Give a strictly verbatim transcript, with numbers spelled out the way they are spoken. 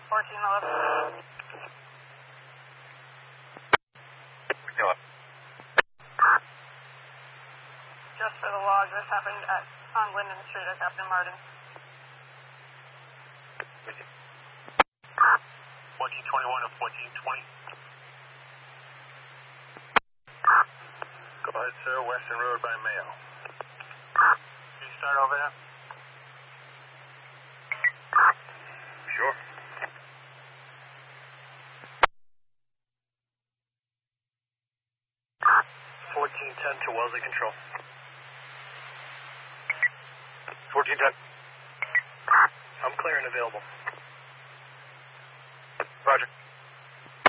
fourteen eleven. Just for the log, this happened at on Linden Street at Captain Martin. fourteen twenty-one and fourteen twenty. Go ahead, sir. Western Road by mail. Can you start over there? Sure. fourteen ten to Wellesley Control. fourteen ten. I'm clear and available. Roger.